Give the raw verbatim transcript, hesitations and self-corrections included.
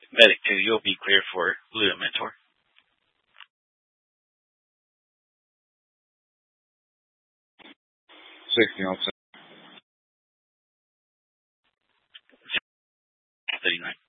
Medic two, you'll be clear for Luda Mentor. sixteen oh seven. thirty-nine.